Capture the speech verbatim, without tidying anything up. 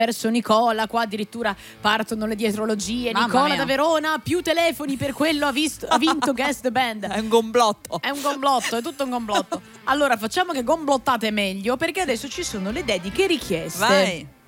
verso Nicola, qua addirittura partono le dietrologie. Mamma Nicola mia. da Verona, più telefoni per quello ha, visto, ha vinto Guest Band. È un complotto. È un complotto, è tutto un complotto. Allora facciamo che complottate meglio, perché adesso ci sono le dediche richieste. Vai.